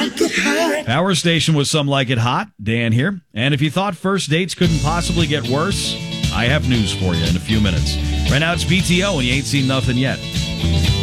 Power Station with Some Like It Hot. Dan here. And if you thought first dates couldn't possibly get worse, I have news for you in a few minutes. Right now it's PTO and you ain't seen nothing yet.